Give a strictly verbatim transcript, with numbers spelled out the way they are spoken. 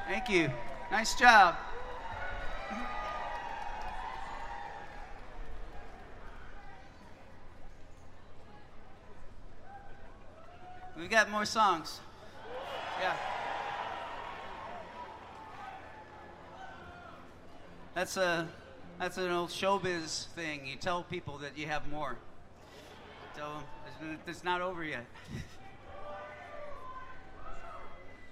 Thank you. Nice job. We got more songs. Yeah. That's a that's an old showbiz thing. You tell people that you have more. Tell them it's, it's not over yet.